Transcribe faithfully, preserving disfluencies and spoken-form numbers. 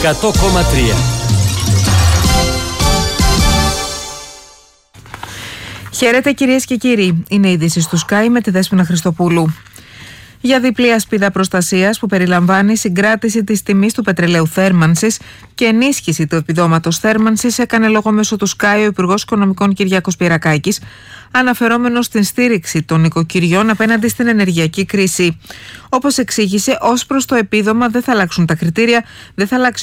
εκατό κόμμα τρία. Χαίρετε κυρίες και κύριοι. Είναι η είδηση του Sky με τη Δέσποινα Χριστοπούλου. Για διπλή ασπίδα προστασίας που περιλαμβάνει συγκράτηση της τιμής του πετρελαίου θέρμανσης και ενίσχυση του επιδόματος θέρμανσης, έκανε λόγο μέσω του Sky ο Υπουργός Οικονομικών Κυριάκος Πυρακάκης, αναφερόμενος στην στήριξη των νοικοκυριών απέναντι στην ενεργειακή κρίση. Όπως εξήγησε, ως προς το επίδομα δεν θα αλλάξουν τα κριτήρια, δεν θα αλλάξει